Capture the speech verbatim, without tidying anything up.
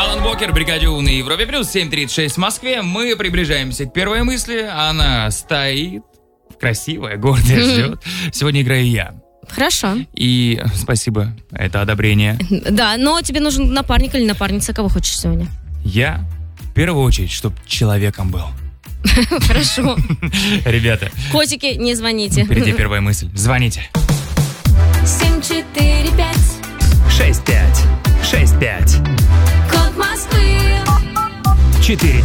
Алан Уокер, Бригадио на Европе плюс, семь тридцать шесть в Москве. Мы приближаемся к первой мысли. Она стоит, красивая, гордая, ждет. Сегодня играю я. Хорошо. И спасибо, это одобрение. Да, но тебе нужен напарник или напарница, кого хочешь сегодня? Я, в первую очередь, чтоб человеком был. Хорошо. Ребята. Котики, не звоните. Впереди первая мысль. Звоните. семь четыре пять шесть пять шесть пять Код Москвы четыре